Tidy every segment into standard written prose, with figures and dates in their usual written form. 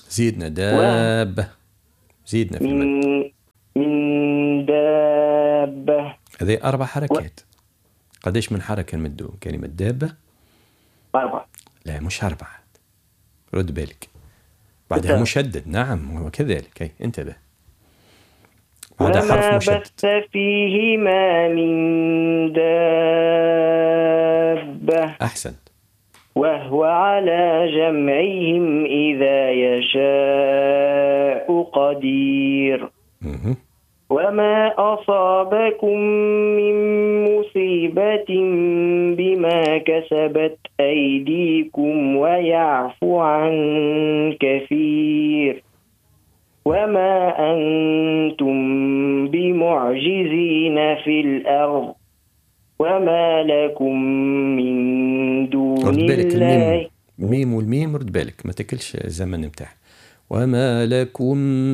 زيدنا و دابة، زيدنا في المد. من دابة. هذه 4 حركات. قديش من حركة نمدوا كلمة دابة؟ 4. لا مش 4، رد بالك. بعدها مشدد، نعم هو كذلك، أي انتبه. بعدها حرف وما مشدد. بث فيهما من دابة. أحسنت. وهو على جمعهم إذا يشاء قدير. وما أصابكم من مصيبة بما كسبت أيديكم ويعفو عن كثير. وما أنتم بمعجزين في الأرض وما لكم من دون رد بالك الله. الميم والميم رد بالك، ما تاكلش الزمن نتاعها. وما لكم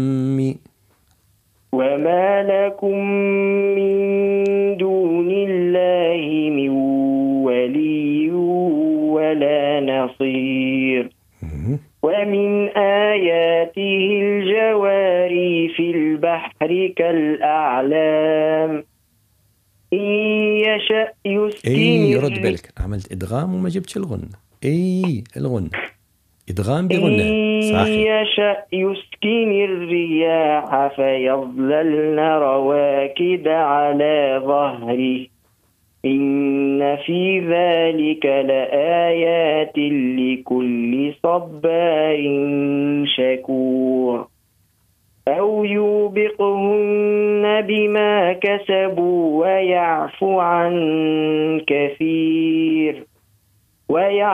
وما لكم من دون الله من ولي ولا نصير. ومن آياته الجواري في البحر كالأعلام إن يشأ يسكن. رد بالك، عملت إدغام وما جبتش الغنة. الغنة إدغام إن بغنة صحيح. يشأ يسكن الرياح فيظللن رواكد على ظهره إن في ذلك لآيات لكل صبار شكور. أو يوبقهن بما كسبوا ويعفو عن كثير.